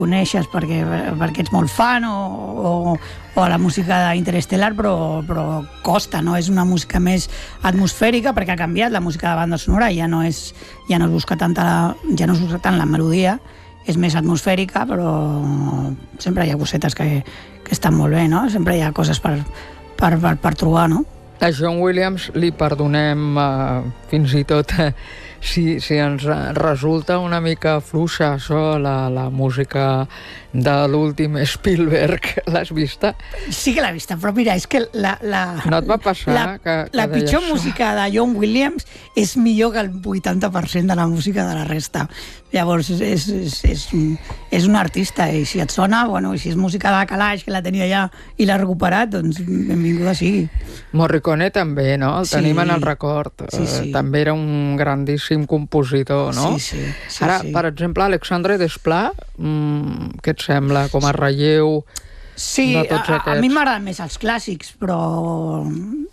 coneixes perquè ets molt fan o a la música d'Interestelar, però costa, no? És una música més atmosfèrica perquè ha canviat la música de banda sonora, ja no es busca tant la melodia, és més atmosfèrica, però sempre hi ha cosetes que estan molt bé, no? Sempre hi ha coses per trobar, no? A John Williams li perdonem fins i tot si ens resulta una mica fluixa això, la música de l'últim Spielberg. L'has vista? Sí que l'he vista, però mira, és que no et va passar la pitjor música de John Williams és millor que el 80% de la música de la resta. Llavors és un artista, i si et sona, bueno, si és música de calaix que la tenia allà i l'ha recuperat, doncs benvinguda sigui. Morricone també, no? El tenim en el record. Sí. També era un grandíssim compositor, no? Sí. Ara, per exemple, Alexandre Desplat, què et sembla com a relleu de tots aquests? A mi m'agraden més els clàssics, però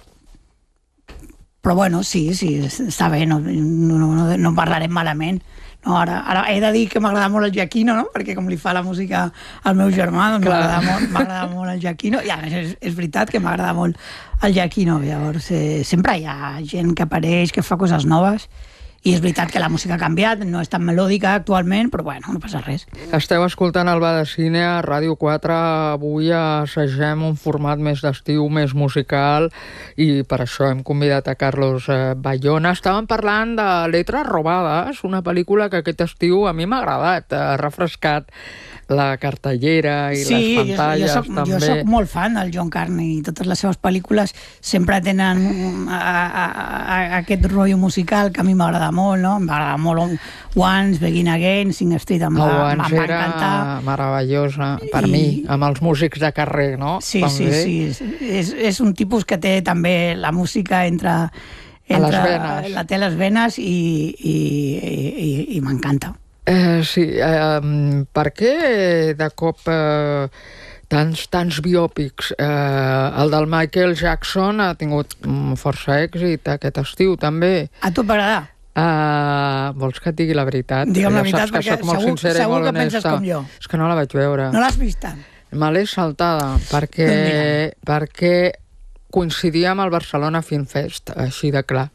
bueno, sí, està bé, no parlarem malament. No, ara he de dir que m'agrada molt el Giacchino, no? Perquè com li fa la música al meu germà, doncs m'agrada molt el Giacchino, i és veritat que m'agrada molt el Giacchino. Llavors sempre hi ha gent que apareix, que fa coses noves, i és veritat que la música ha canviat, no és tan melòdica actualment, però bueno, no passa res. Esteu escoltant el Ba de Cine a Ràdio 4. Avui assagem un format més d'estiu, més musical, i per això hem convidat a Carlos Bayona. Estàvem parlant de Letras Robades, una pel·lícula que aquest estiu a mi m'ha agradat, ha refrescat la cartellera i les pantalles també. Jo soc molt fan del John Carney, i totes les seves pel·lícules sempre tenen aquest rotllo musical que a mi m'agrada molt, no? M'agrada molt Once, Begin Again, Sing Street, em va encantar. Once era meravellosa per mi, amb els músics de carrer, no? Sí. És un tipus que té també la música entre les venes. La té a les venes i m'encanta. Sí, per què de cop tants biòpics? El del Michael Jackson ha tingut força èxit aquest estiu, també. A tu t'agrada? Vols que et digui la veritat? Digue'm la veritat, perquè segur que penses com jo. És que no la vaig veure. No l'has vista? Me l'he saltada, perquè coincidia amb el Barcelona Film Fest, així de clar.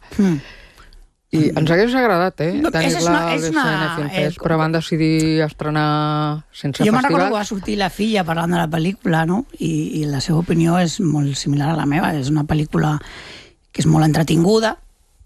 I ens hagués agradat, tenir-la al BCN Film Fest, però van decidir estrenar sense festivals. Jo me'n recordo que va sortir la filla parlant de la pel·lícula, no? I la seva opinió és molt similar a la meva. És una pel·lícula que és molt entretinguda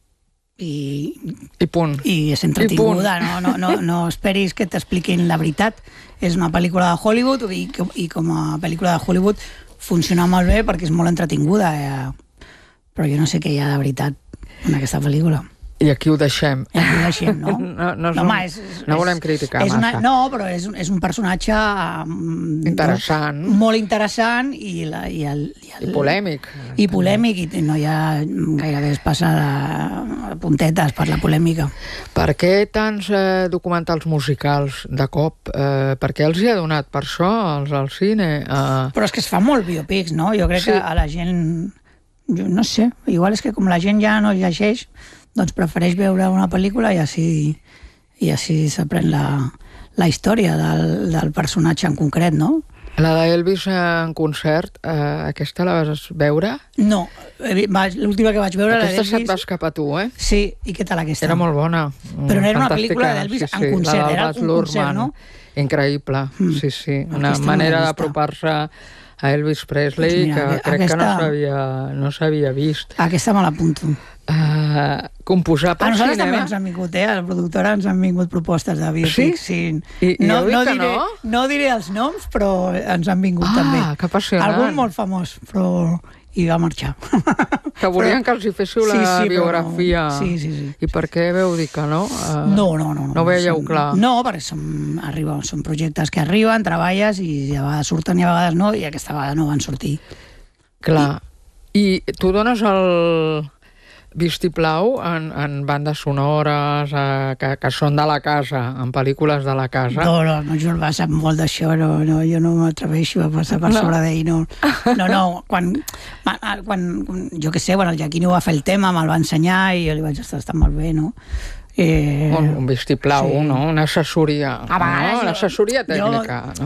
i punt. I és entretinguda, no esperis que t'expliquin la veritat. És una pel·lícula de Hollywood i com a pel·lícula de Hollywood funciona molt bé perquè és molt entretinguda, però jo no sé què hi ha de veritat en aquesta pel·lícula. I aquí ho deixem. No? No volem criticar massa. No, però és un personatge interessant. Molt interessant i polèmic. I polèmic, i no hi ha gairebé espasa de puntetes per la polèmica. Per què tants documentals musicals de cop? Per què els hi ha donat per això, els al cine? Però és que es fa molt biopics, no? Jo crec que a la gent... Jo no sé, igual és que com la gent ja no llegeix, doncs prefereix veure una pel·lícula i així s'aprèn la història del personatge en concret, no? La d'Elvis en concert, aquesta la vas veure? No, l'última que vaig veure... Aquesta se't va escapar a tu, eh? Sí, i què tal aquesta? Era molt bona. Però no era una pel·lícula d'Elvis en concert, era un concert, no? Increïble, sí. Una manera d'apropar-se a Elvis Presley que crec que no s'havia vist. Aquesta me l'apunto. Composar per cinema... A nosaltres també ens han vingut, a la productora ens han vingut propostes de biopics. Sí? No diré els noms, però ens han vingut també. Que apassionant. Algun molt famós, però i va marxar. Que volien que els hi féssiu la biografia. Sí. I per què veu dir que no? No. No veieu clar? No, perquè són projectes que arriben, treballes i a vegades surten i a vegades no, i aquesta vegada no van sortir. Clar. I tu dones el vistiplau en bandes sonores que són de la casa, en pel·lícules de la casa? No, jo va sap molt d'això, jo no m'atreveixo a passar per sobre d'ell, no. Quan jo què sé, quan el Giacchino va fer el tema, me'l va ensenyar i jo li vaig estar molt bé, no? Un vistiplau, no? Una assessoria. A vegades una assessoria tècnica, no?